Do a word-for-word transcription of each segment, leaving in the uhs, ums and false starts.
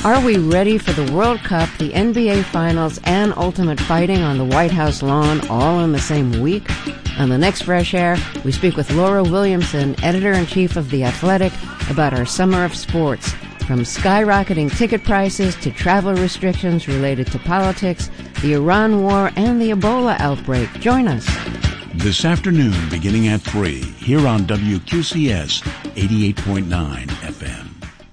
Are we ready for the World Cup, the N B A Finals, and ultimate fighting on the White House lawn all in the same week? On the next Fresh Air, we speak with Laura Williamson, editor-in-chief of The Athletic, about our summer of sports. From skyrocketing ticket prices to travel restrictions related to politics, the Iran war, and the Ebola outbreak. Join us. This afternoon, beginning at three, here on W Q C S eighty-eight point nine F M.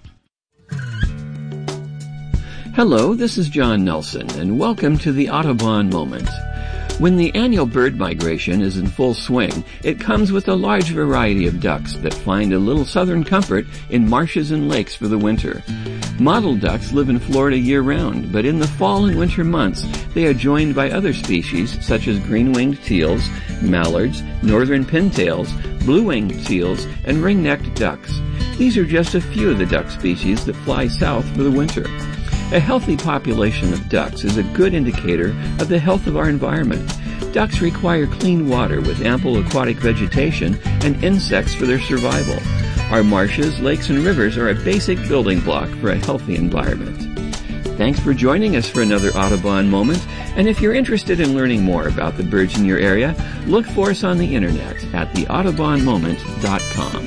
Hello, this is John Nelson, and welcome to the Audubon Moment. When the annual bird migration is in full swing, it comes with a large variety of ducks that find a little southern comfort in marshes and lakes for the winter. Mottled ducks live in Florida year-round, but in the fall and winter months, they are joined by other species such as green-winged teals, mallards, northern pintails, blue-winged teals, and ring-necked ducks. These are just a few of the duck species that fly south for the winter. A healthy population of ducks is a good indicator of the health of our environment. Ducks require clean water with ample aquatic vegetation and insects for their survival. Our marshes, lakes, and rivers are a basic building block for a healthy environment. Thanks for joining us for another Audubon Moment, and if you're interested in learning more about the birds in your area, look for us on the internet at the audubon moment dot com.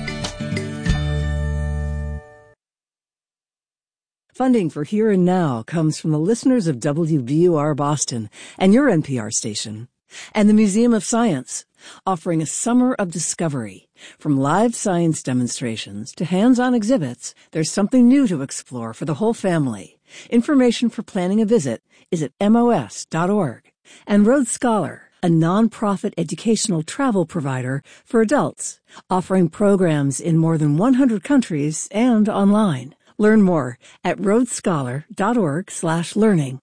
Funding for Here and Now comes from the listeners of W B U R Boston and your N P R station, and the Museum of Science, offering a summer of discovery. From live science demonstrations to hands-on exhibits, there's something new to explore for the whole family. Information for planning a visit is at M O S dot org. And Rhodes Scholar, a nonprofit educational travel provider for adults, offering programs in more than one hundred countries and online. Learn more at rhodes scholar dot org slash learning.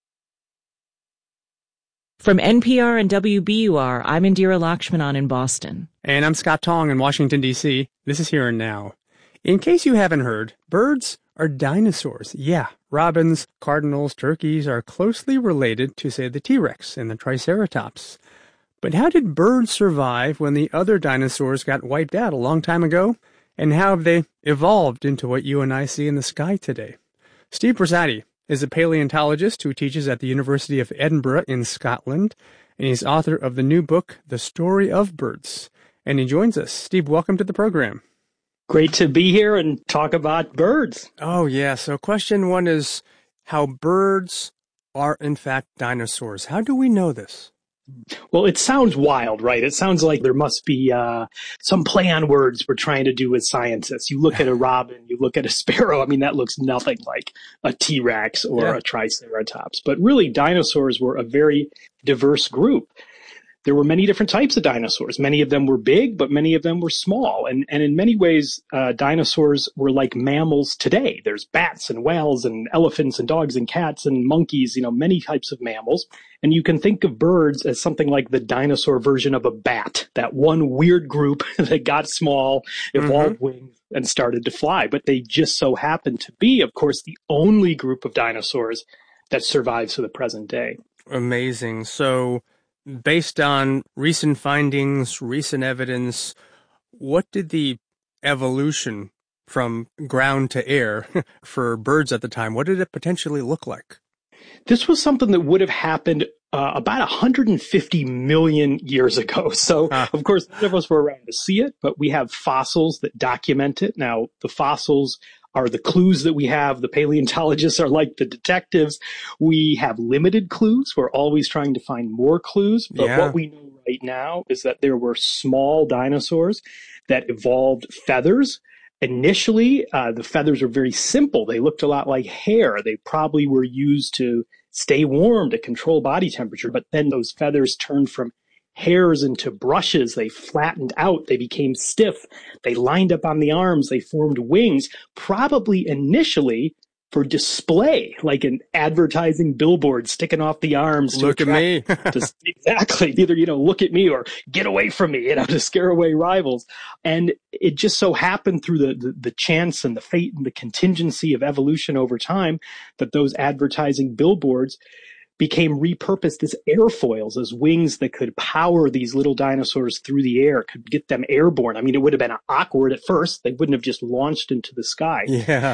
From N P R and W B U R, I'm Indira Lakshmanan in Boston. And I'm Scott Tong in Washington, D C This is Here and Now. In case you haven't heard, birds are dinosaurs. Yeah, robins, cardinals, turkeys are closely related to, say, the T-Rex and the Triceratops. But how did birds survive when the other dinosaurs got wiped out a long time ago? And how have they evolved into what you and I see in the sky today? Steve Bressati is a paleontologist who teaches at the University of Edinburgh in Scotland, and he's author of the new book, The Story of Birds. And he joins us. Steve, welcome to the program. Great to be here and talk about birds. Oh, yeah. So question one is how birds are, in fact, dinosaurs. How do we know this? Well, it sounds wild, right? It sounds like there must be uh, some play on words we're trying to do as scientists. You look at a robin, you look at a sparrow. I mean, that looks nothing like a T-Rex or yeah. a Triceratops. But really, dinosaurs were a very diverse group. There were many different types of dinosaurs. Many of them were big, but many of them were small. And, and in many ways, uh, dinosaurs were like mammals today. There's bats and whales and elephants and dogs and cats and monkeys, you know, many types of mammals. And you can think of birds as something like the dinosaur version of a bat, that one weird group that got small, evolved mm-hmm. wings, and started to fly. But they just so happen to be, of course, the only group of dinosaurs that survives to the present day. Amazing. So based on recent findings, recent evidence, what did the evolution from ground to air for birds at the time, what did it potentially look like? This was something that would have happened uh, about one hundred fifty million years ago. So, ah. of course, none of us were around to see it, but we have fossils that document it. Now, the fossils are the clues that we have. The paleontologists are like the detectives. We have limited clues. We're always trying to find more clues. But yeah. what we know right now is that there were small dinosaurs that evolved feathers. Initially, uh, the feathers were very simple. They looked a lot like hair. They probably were used to stay warm, to control body temperature. But then those feathers turned from hairs into brushes. They flattened out. They became stiff. They lined up on the arms. They formed wings, probably initially for display, like an advertising billboard sticking off the arms. Look at me. to, exactly. Either, you know, look at me or get away from me, you know, to scare away rivals. And it just so happened through the, the, the chance and the fate and the contingency of evolution over time that those advertising billboards became repurposed as airfoils, as wings that could power these little dinosaurs through the air, could get them airborne. I mean, it would have been awkward at first. They wouldn't have just launched into the sky. Yeah.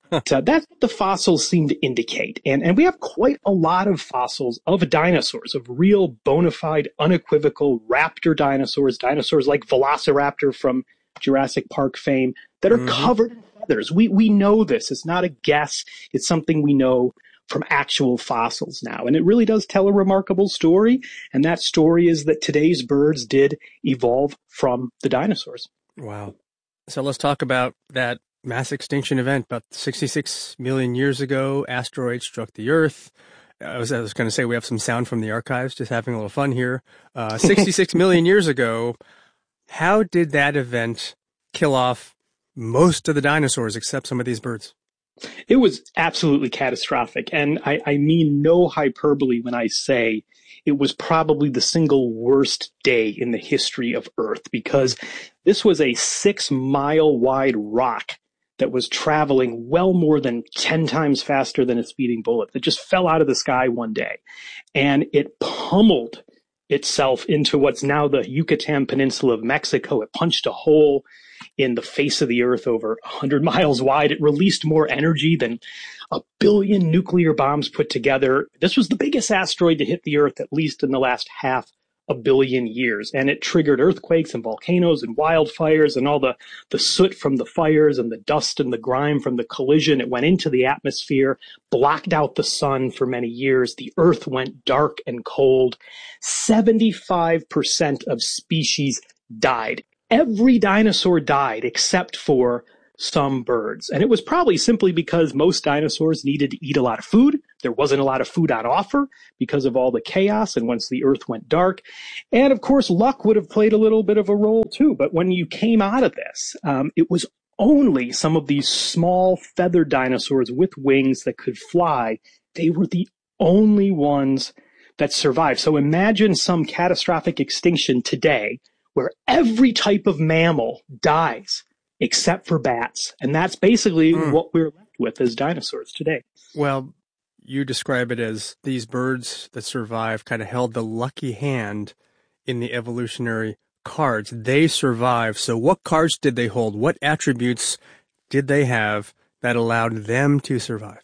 uh, that's what the fossils seem to indicate. And, and we have quite a lot of fossils of dinosaurs, of real bona fide, unequivocal raptor dinosaurs, dinosaurs like Velociraptor from Jurassic Park fame, that are mm-hmm. covered in feathers. We, we know this. It's not a guess. It's something we know from actual fossils now. And it really does tell a remarkable story. And that story is that today's birds did evolve from the dinosaurs. Wow. So let's talk about that mass extinction event about sixty-six million years ago. Asteroid struck the Earth. I was, I was going to say we have some sound from the archives, just having a little fun here. Uh, sixty-six million years ago, how did that event kill off most of the dinosaurs except some of these birds? It was absolutely catastrophic. And I, I mean no hyperbole when I say it was probably the single worst day in the history of Earth, because this was a six mile wide rock that was traveling well more than ten times faster than a speeding bullet that just fell out of the sky one day. And it pummeled itself into what's now the Yucatan Peninsula of Mexico. It punched a hole in the face of the Earth over one hundred miles wide. It released more energy than a billion nuclear bombs put together. This was the biggest asteroid to hit the Earth, at least in the last half a billion years. And it triggered earthquakes and volcanoes and wildfires and all the, the soot from the fires and the dust and the grime from the collision. It went into the atmosphere, blocked out the sun for many years. The Earth went dark and cold. seventy-five percent of species died. Every dinosaur died except for some birds. And it was probably simply because most dinosaurs needed to eat a lot of food. There wasn't a lot of food on offer because of all the chaos and once the Earth went dark. And of course, luck would have played a little bit of a role too. But when you came out of this, um, it was only some of these small feathered dinosaurs with wings that could fly. They were the only ones that survived. So imagine some catastrophic extinction today where every type of mammal dies except for bats. And that's basically mm. what we're left with as dinosaurs today. Well, you describe it as these birds that survive kind of held the lucky hand in the evolutionary cards. They survived. So what cards did they hold? What attributes did they have that allowed them to survive?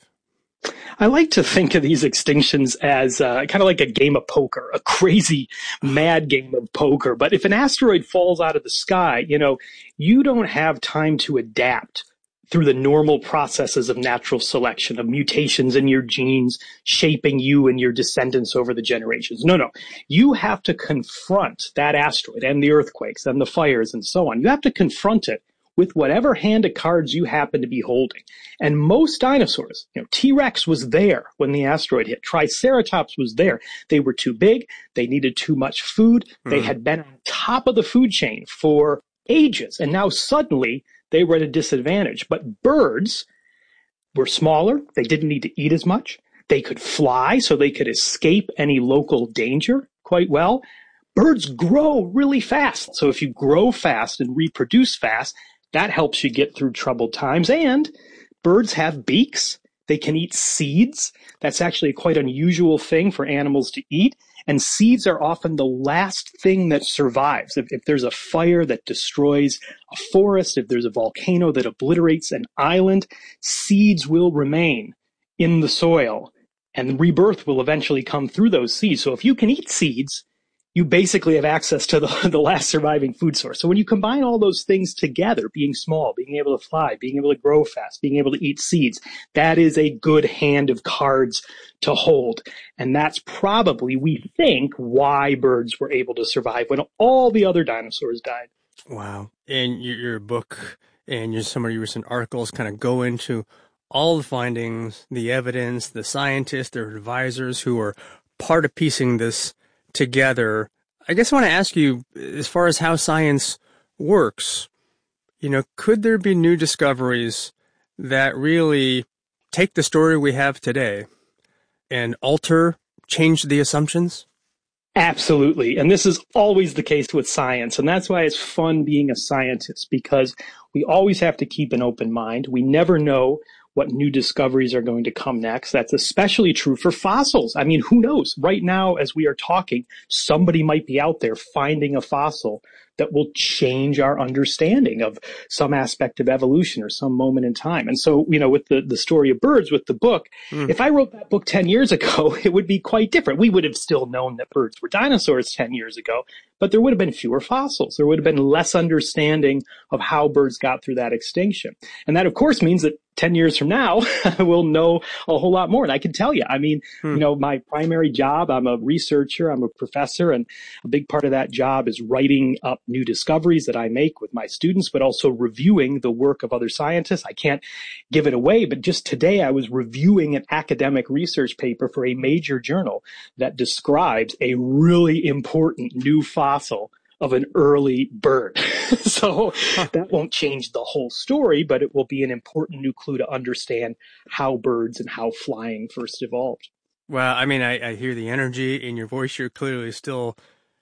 I like to think of these extinctions as uh, kind of like a game of poker, a crazy, mad game of poker. But if an asteroid falls out of the sky, you know, you don't have time to adapt through the normal processes of natural selection, of mutations in your genes shaping you and your descendants over the generations. No, no. You have to confront that asteroid and the earthquakes and the fires and so on. You have to confront it with whatever hand of cards you happen to be holding. And most dinosaurs, you know, T-Rex was there when the asteroid hit. Triceratops was there. They were too big. They needed too much food. Mm. They had been on top of the food chain for ages. And now suddenly they were at a disadvantage. But birds were smaller. They didn't need to eat as much. They could fly, so they could escape any local danger quite well. Birds grow really fast. So if you grow fast and reproduce fast, that helps you get through troubled times. And birds have beaks. They can eat seeds. That's actually a quite unusual thing for animals to eat. And seeds are often the last thing that survives. If, if there's a fire that destroys a forest, if there's a volcano that obliterates an island, seeds will remain in the soil. And rebirth will eventually come through those seeds. So if you can eat seeds, you basically have access to the, the last surviving food source. So when you combine all those things together, being small, being able to fly, being able to grow fast, being able to eat seeds, that is a good hand of cards to hold. And that's probably, we think, why birds were able to survive when all the other dinosaurs died. Wow. And your, your book and your, some of your recent articles kind of go into all the findings, the evidence, the scientists, their advisors who are part of piecing this together. I guess I want to ask you, as far as how science works, you know, could there be new discoveries that really take the story we have today and alter, change the assumptions? Absolutely. And this is always the case with science. And that's why it's fun being a scientist, because we always have to keep an open mind. We never know what new discoveries are going to come next. That's especially true for fossils. I mean, who knows? Right now, as we are talking, somebody might be out there finding a fossil that will change our understanding of some aspect of evolution or some moment in time. And so, you know, with the, the story of birds, with the book, mm. if I wrote that book ten years ago, it would be quite different. We would have still known that birds were dinosaurs ten years ago, but there would have been fewer fossils. There would have been less understanding of how birds got through that extinction. And that, of course, means that ten years from now, we'll know a whole lot more. And I can tell you, I mean, hmm. you know, my primary job, I'm a researcher, I'm a professor, and a big part of that job is writing up new discoveries that I make with my students, but also reviewing the work of other scientists. I can't give it away, but just today I was reviewing an academic research paper for a major journal that describes a really important new fossil of an early bird. So that won't change the whole story, but it will be an important new clue to understand how birds and how flying first evolved. Well, I mean, I, I hear the energy in your voice. You're clearly still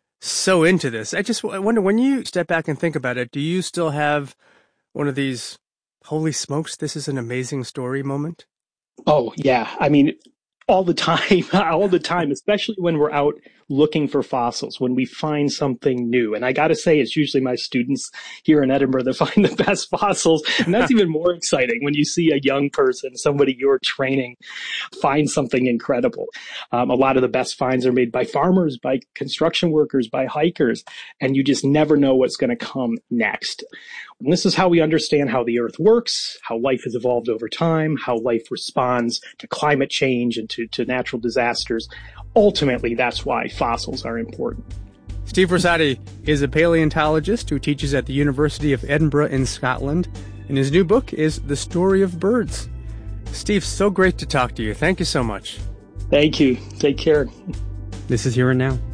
so into this. I just I wonder, when you step back and think about it, do you still have one of these, holy smokes, this is an amazing story moment? Oh, yeah. I mean, all the time, all the time, especially when we're out looking for fossils, when we find something new. And I got to say, it's usually my students here in Edinburgh that find the best fossils. And that's even more exciting when you see a young person, somebody you're training, find something incredible. Um, a lot of the best finds are made by farmers, by construction workers, by hikers, and you just never know what's going to come next. And this is how we understand how the Earth works, how life has evolved over time, how life responds to climate change and to, to natural disasters. Ultimately, that's why fossils are important. Steve Rosati is a paleontologist who teaches at the University of Edinburgh in Scotland, and his new book is The Story of Birds. Steve, so great to talk to you. Thank you so much. Thank you. Take care. This is Here and Now.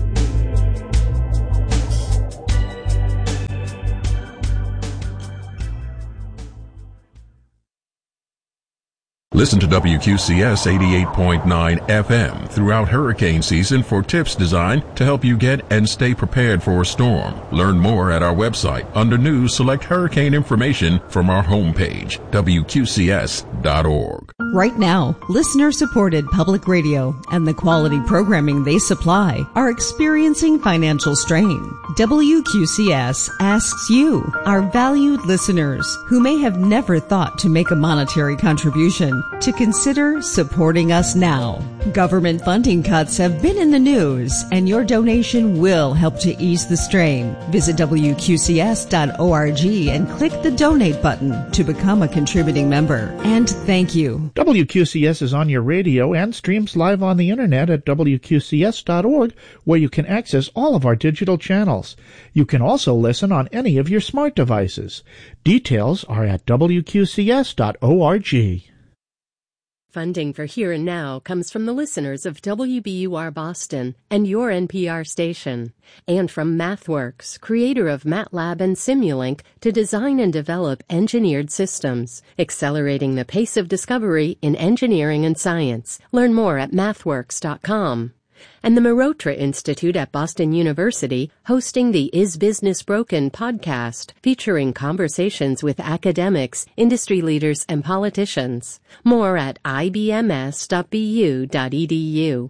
Listen to W Q C S eighty-eight point nine F M throughout hurricane season for tips designed to help you get and stay prepared for a storm. Learn more at our website. Under News, select Hurricane Information from our homepage, W Q C S dot org. Right now, listener-supported public radio and the quality programming they supply are experiencing financial strain. W Q C S asks you, our valued listeners, who may have never thought to make a monetary contribution, to consider supporting us now. Government funding cuts have been in the news, and your donation will help to ease the strain. Visit W Q C S dot org and click the donate button to become a contributing member. And thank you. W Q C S is on your radio and streams live on the internet at W Q C S dot org, where you can access all of our digital channels. You can also listen on any of your smart devices. Details are at W Q C S dot org. Funding for Here and Now comes from the listeners of W B U R Boston and your N P R station, and from MathWorks, creator of MATLAB and Simulink, to design and develop engineered systems, accelerating the pace of discovery in engineering and science. Learn more at mathworks dot com. And the Marotra Institute at Boston University, hosting the Is Business Broken podcast, featuring conversations with academics, industry leaders, and politicians. More at I B M S dot B U dot E D U.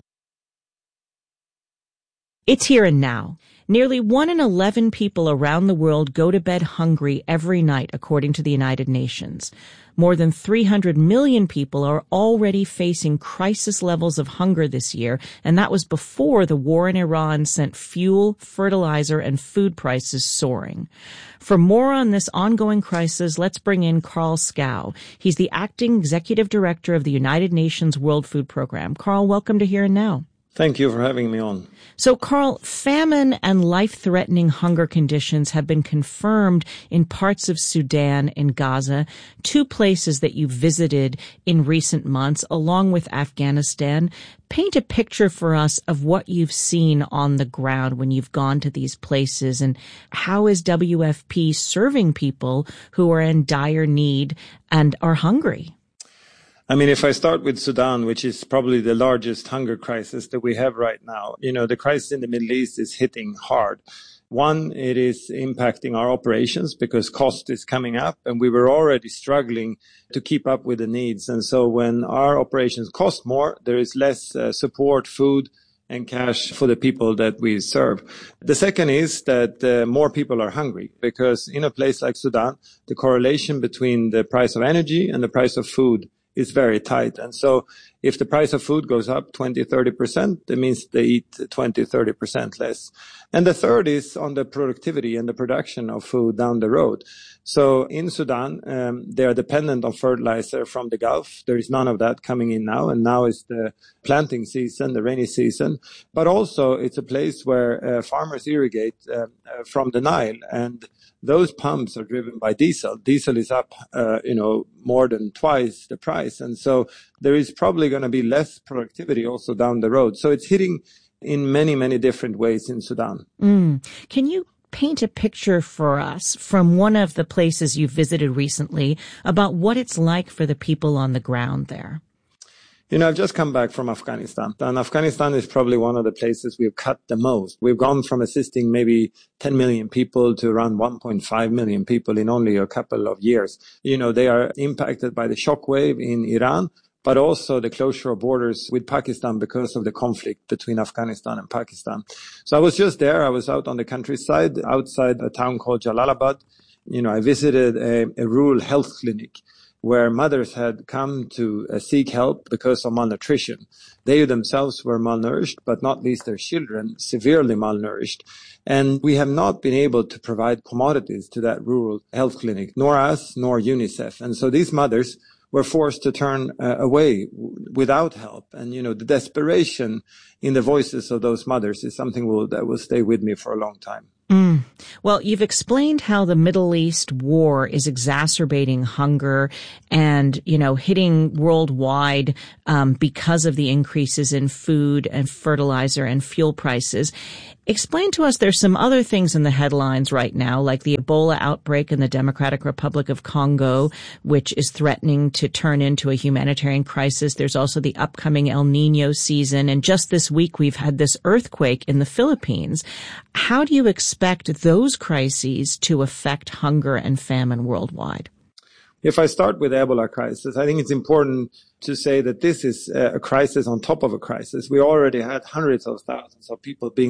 It's Here and Now. Nearly one in eleven people around the world go to bed hungry every night, according to the United Nations. More than three hundred million people are already facing crisis levels of hunger this year, and that was before the war in Iran sent fuel, fertilizer, and food prices soaring. For more on this ongoing crisis, let's bring in Carl Scow. He's the acting executive director of the United Nations World Food Program. Carl, welcome to Here and Now. Thank you for having me on. So, Carl, famine and life-threatening hunger conditions have been confirmed in parts of Sudan and Gaza, two places that you visited in recent months, along with Afghanistan. Paint a picture for us of what you've seen on the ground when you've gone to these places, and how is W F P serving people who are in dire need and are hungry? I mean, if I start with Sudan, which is probably the largest hunger crisis that we have right now, you know, the crisis in the Middle East is hitting hard. One, it is impacting our operations because cost is coming up and we were already struggling to keep up with the needs. And so when our operations cost more, there is less uh, support, food, and cash for the people that we serve. The second is that uh, more people are hungry because in a place like Sudan, the correlation between the price of energy and the price of food is very tight. And so if the price of food goes up twenty, thirty percent, that means they eat twenty, thirty percent less. And the third is on the productivity and the production of food down the road. So in Sudan, um, they are dependent on fertilizer from the Gulf. There is none of that coming in now. And now is the planting season, the rainy season. But also it's a place where uh, farmers irrigate uh, uh, from the Nile. And those pumps are driven by diesel. Diesel is up, uh, you know, more than twice the price. And so there is probably going to be less productivity also down the road. So it's hitting in many, many different ways in Sudan. Mm. Can you paint a picture for us from one of the places you visited recently about what it's like for the people on the ground there? You know, I've just come back from Afghanistan, and Afghanistan is probably one of the places we've cut the most. We've gone from assisting maybe ten million people to around one point five million people in only a couple of years. You know, they are impacted by the shockwave in Iran, but also the closure of borders with Pakistan because of the conflict between Afghanistan and Pakistan. So I was just there. I was out on the countryside outside a town called Jalalabad. You know, I visited a, a rural health clinic where mothers had come to uh, seek help because of malnutrition. They themselves were malnourished, but not least their children, severely malnourished. And we have not been able to provide commodities to that rural health clinic, nor us, nor UNICEF. And so these mothers were forced to turn uh, away w- without help. And, you know, the desperation in the voices of those mothers is something will, that will stay with me for a long time. Mm. Well, you've explained how the Middle East war is exacerbating hunger and, you know, hitting worldwide um, because of the increases in food and fertilizer and fuel prices. Explain to us, there's some other things in the headlines right now, like the Ebola outbreak in the Democratic Republic of Congo, which is threatening to turn into a humanitarian crisis. There's also the upcoming El Nino season. And just this week, we've had this earthquake in the Philippines. How do you expect those crises to affect hunger and famine worldwide? If I start with the Ebola crisis, I think it's important to say that this is a crisis on top of a crisis. We already had hundreds of thousands of people being